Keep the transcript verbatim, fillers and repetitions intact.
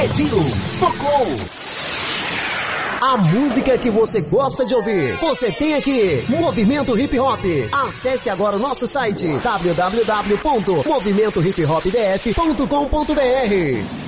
pediu, tocou. A música que você gosta de ouvir, você tem aqui, Movimento Hip Hop. Acesse agora o nosso site w w w ponto movimento hip hop d f ponto com ponto b r.